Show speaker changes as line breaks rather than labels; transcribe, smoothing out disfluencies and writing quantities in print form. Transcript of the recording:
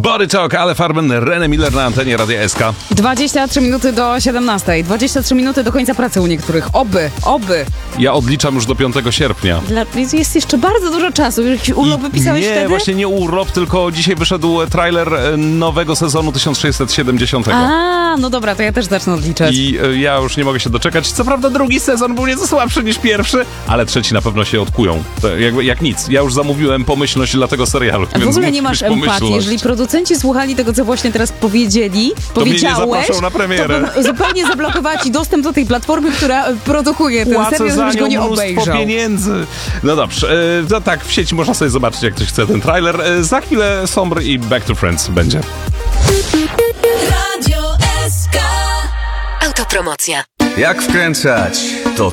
Body Talk, Ale Farben, René Miller na antenie Radia SK.
23 minuty do 17. 23 minuty do końca pracy u niektórych. Oby.
Ja odliczam już do 5 sierpnia.
Jest jeszcze bardzo dużo czasu. Jakiś urlop wypisałeś
nie,
wtedy?
właśnie nie urlop, tylko dzisiaj wyszedł trailer nowego sezonu 1670.
No dobra, to ja też zacznę odliczać.
I ja już nie mogę się doczekać. Co prawda drugi sezon był nieco słabszy niż pierwszy, ale trzeci na pewno się odkują. To jak nic. Ja już zamówiłem pomyślność dla tego serialu.
A w ogóle nie masz empatii. Jeżeli producenci słuchali tego, co właśnie teraz powiedziałeś,
mnie nie zaproszą na premierę.
To bym zupełnie zablokowała ci dostęp do tej platformy, która produkuje ten serial, żebyś go nie obejrzał.
Pieniędzy. No dobrze, to tak, w sieci można sobie zobaczyć, jak ktoś chce ten trailer. Za chwilę Sombr i Back to Friends będzie.
Radio SK. Autopromocja.
Jak wkręcać? To